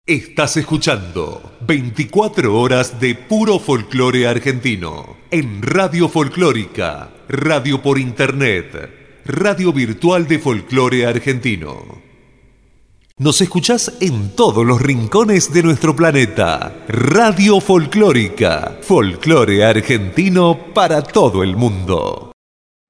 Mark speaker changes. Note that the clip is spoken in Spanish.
Speaker 1: Estás escuchando 24 horas de puro folclore argentino en Radio Folclórica, radio por internet, radio virtual de folclore argentino. Nos escuchás en todos los rincones de nuestro planeta. Radio Folclórica, folclore argentino para todo el mundo.